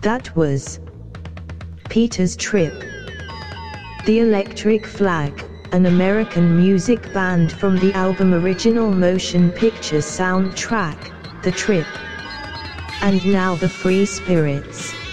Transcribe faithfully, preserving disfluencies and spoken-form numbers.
That was Peter's Trip. The Electric Flag, an American music band from the album Original Motion Picture soundtrack, The Trip. And now the Free Spirits.